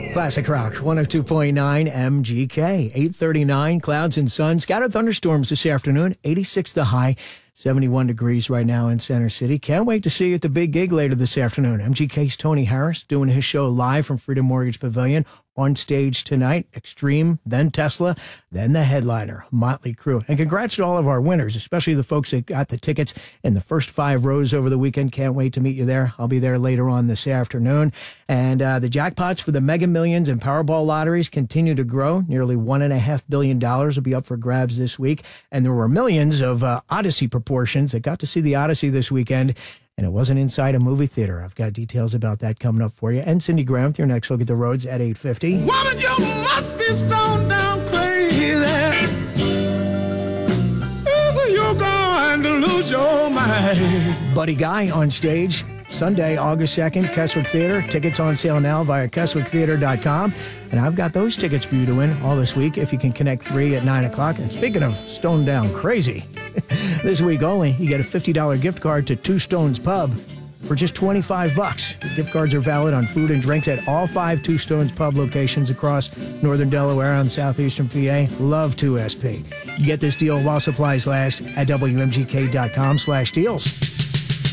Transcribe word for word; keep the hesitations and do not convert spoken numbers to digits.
Classic Rock, one oh two point nine M G K, eight thirty-nine, clouds and sun. Scattered thunderstorms this afternoon, eighty-six the high, seventy-one degrees right now in Center City. Can't wait to see you at the big gig later this afternoon. M G K's Tony Harris doing his show live from Freedom Mortgage Pavilion. On stage tonight, Extreme, then Tesla, then the headliner, Motley Crue. And congrats to all of our winners, especially the folks that got the tickets in the first five rows over the weekend. Can't wait to meet you there. I'll be there later on this afternoon. And uh, the jackpots for the Mega Millions and Powerball lotteries continue to grow. Nearly one and a half billion dollars will be up for grabs this week. And there were millions of uh, Odyssey proportions that got to see the Odyssey this weekend. And it wasn't inside a movie theater. I've got details about that coming up for you. And Cindy Graham with your next look at the roads at eight fifty. Woman, you must be stoned down crazy. You're going to lose your mind. Buddy Guy on stage Sunday, August second, Keswick Theater. Tickets on sale now via keswick theater dot com. And I've got those tickets for you to win all this week if you can connect three at nine o'clock. And speaking of stoned down crazy, this week only, you get a fifty dollars gift card to Two Stones Pub for just twenty-five bucks. The gift cards are valid on food and drinks at all five Two Stones Pub locations across northern Delaware and southeastern P A. Love two S P. You get this deal while supplies last at W M G K dot com slash deals.